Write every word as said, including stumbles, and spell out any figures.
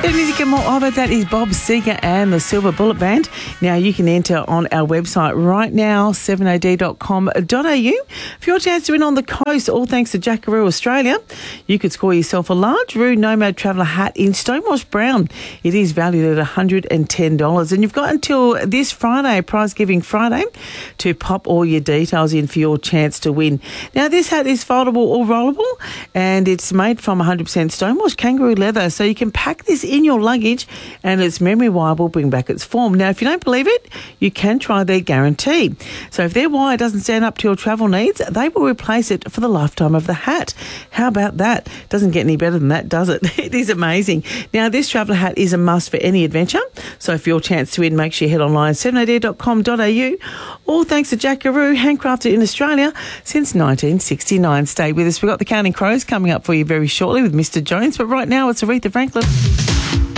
Better music and more of it. That is Bob Seger and the Silver Bullet Band. Now, you can enter on our website right now, seven a d dot com dot a u. For your chance to win on the coast, all thanks to Jackaroo Australia, you could score yourself a large Roo Nomad Traveller hat in Stonewash Brown. It is valued at one hundred ten dollars. And you've got until this Friday, Prize Giving Friday, to pop all your details in for your chance to win. Now, this hat is foldable or rollable, and it's made from one hundred percent Stonewash kangaroo leather, so you can pack this in your luggage and its memory wire will bring back its form. Now, if you don't believe it, you can try their guarantee. So if their wire doesn't stand up to your travel needs, they will replace it for the lifetime of the hat. How about that? Doesn't get any better than that, does it? It is amazing. Now, this traveller hat is a must for any adventure. So for your chance to win, make sure you head online, seven a d dot com dot a u. All thanks to Jackaroo, handcrafted in Australia since nineteen sixty-nine. Stay with us. We've got the Counting Crows coming up for you very shortly with Mister Jones. But right now, it's Aretha Franklin.